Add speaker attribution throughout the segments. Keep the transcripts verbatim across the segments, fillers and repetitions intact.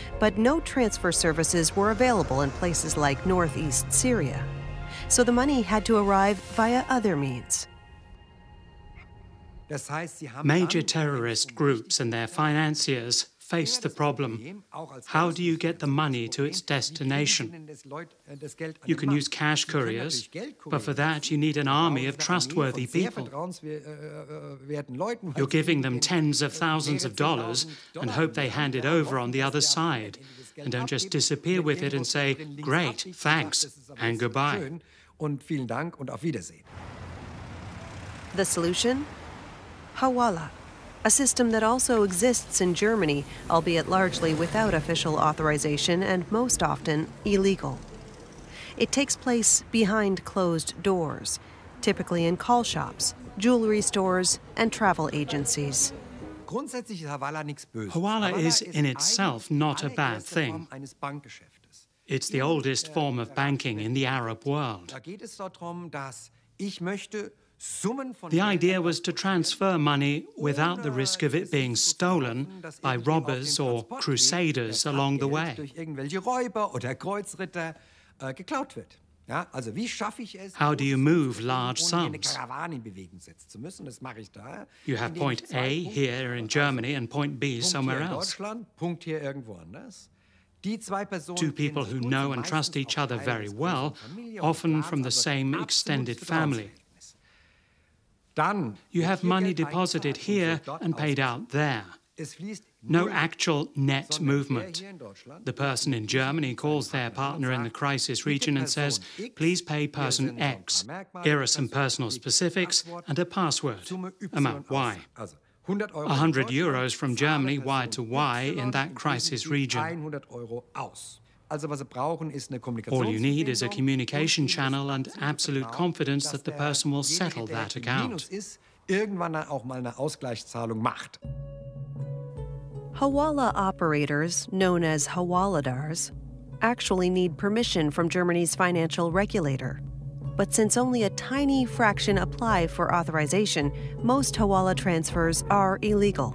Speaker 1: but no transfer services were available in places like northeast Syria. So the money had to arrive via other means.
Speaker 2: Major terrorist groups and their financiers face the problem. How do you get the money to its destination? You can use cash couriers, but for that you need an army of trustworthy people. You're giving them tens of thousands of dollars and hope they hand it over on the other side, and don't just disappear with it and say, "Great, thanks, and goodbye."
Speaker 1: The solution? Hawala, a system that also exists in Germany, albeit largely without official authorization and most often illegal. It takes place behind closed doors, typically in call shops, jewelry stores, and travel agencies.
Speaker 2: Hawala is in itself not a bad thing. It's the oldest form of banking in the Arab world. The idea was to transfer money without the risk of it being stolen by robbers or crusaders along the way. How do you move large sums? You have point A here in Germany and point B somewhere else. Two people who know and trust each other very well, often from the same extended family. You have money deposited here and paid out there. No actual net movement. The person in Germany calls their partner in the crisis region and says, "Please pay person X. Here are some personal specifics and a password. Amount Y. one hundred euros from Germany wired to Y in that crisis region. All you need is a communication channel and absolute confidence that the person will settle that account."
Speaker 1: Hawala operators, known as hawaladars, actually need permission from Germany's financial regulator. But since only a tiny fraction apply for authorization, most Hawala transfers are illegal.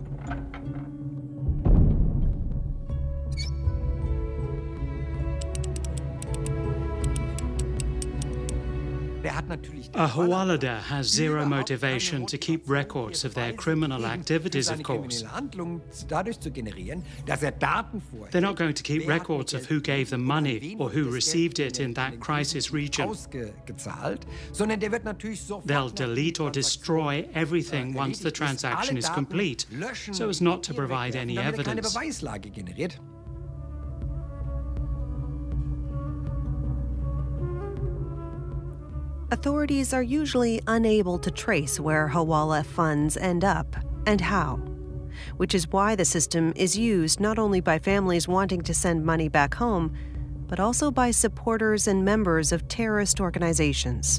Speaker 2: A Hawaladar has zero motivation to keep records of their criminal activities, of course. They're not going to keep records of who gave them money or who received it in that crisis region. They'll delete or destroy everything once the transaction is complete, so as not to provide any evidence.
Speaker 1: Authorities are usually unable to trace where Hawala funds end up and how, which is why the system is used not only by families wanting to send money back home, but also by supporters and members of terrorist organizations.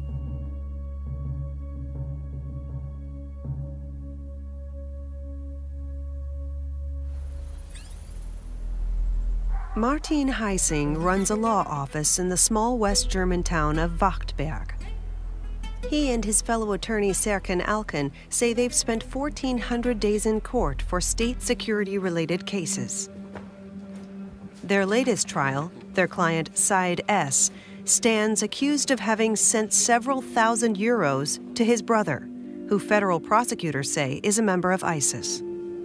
Speaker 1: Martin Heising runs a law office in the small West German town of Wachtberg. He and his fellow attorney Serkan Alkan say they've spent fourteen hundred days in court for state security-related cases. Their latest trial, their client Said S., stands accused of having sent several thousand euros to his brother, who federal prosecutors say is a member of ISIS.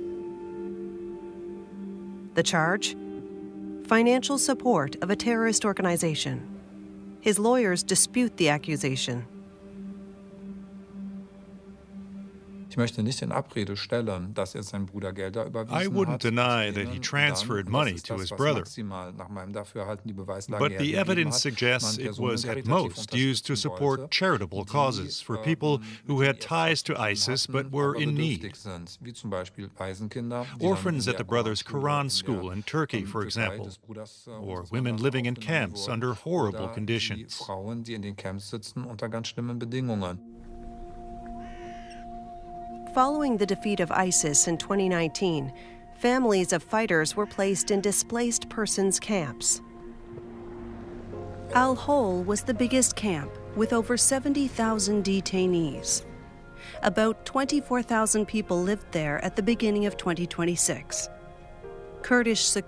Speaker 1: The charge? Financial support of a terrorist organization. His lawyers dispute the accusation.
Speaker 3: I wouldn't deny that he transferred money to his brother, but the evidence suggests it was at most used to support charitable causes for people who had ties to ISIS but were in need. Orphans at the brothers' Quran school in Turkey, for example, or women living in camps under horrible conditions.
Speaker 1: Following the defeat of ISIS in twenty nineteen, families of fighters were placed in displaced persons camps. Al-Hol was the biggest camp, with over seventy thousand detainees. About twenty-four thousand people lived there at the beginning of twenty twenty-six. Kurdish security